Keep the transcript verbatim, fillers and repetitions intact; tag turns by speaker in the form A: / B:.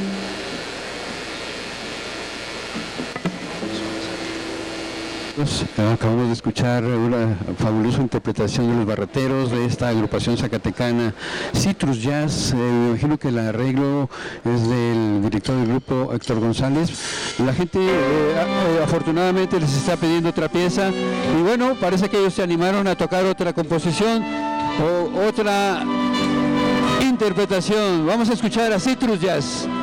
A: Acabamos de escuchar una fabulosa interpretación de los barreteros de esta agrupación zacatecana Citrus Jazz. Eh, me imagino que el arreglo es del director del grupo, Héctor González. La gente eh, afortunadamente les está pidiendo otra pieza y bueno, parece que ellos se animaron a tocar otra composición o otra interpretación. Vamos a escuchar a Citrus Jazz.